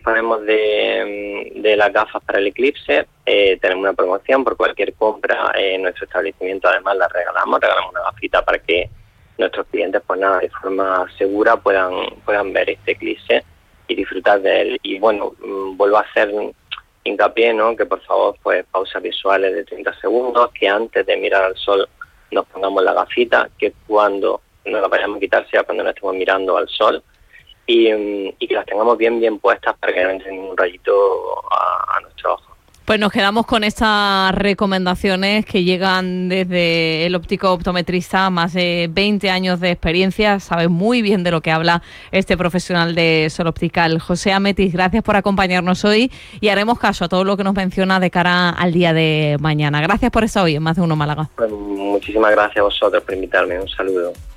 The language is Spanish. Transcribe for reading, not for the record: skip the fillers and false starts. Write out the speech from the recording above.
disponemos de las gafas para el eclipse. Tenemos una promoción por cualquier compra en nuestro establecimiento. Además, regalamos una gafita para que nuestros clientes, pues nada, de forma segura puedan ver este eclipse y disfrutar de él. Y bueno, vuelvo a hacer hincapié, ¿no?, que por favor, pues pausas visuales de 30 segundos, que antes de mirar al sol nos pongamos la gafita, que cuando nos la vayamos a quitar sea cuando no estemos mirando al sol, y que las tengamos bien puestas para que no entre ningún rayito a nuestro ojo. Pues nos quedamos con estas recomendaciones que llegan desde el óptico optometrista, más de 20 años de experiencia, sabe muy bien de lo que habla este profesional de Sol Optical. José Ametis, gracias por acompañarnos hoy y haremos caso a todo lo que nos menciona de cara al día de mañana. Gracias por estar hoy en Más de Uno Málaga. Pues muchísimas gracias a vosotros por invitarme. Un saludo.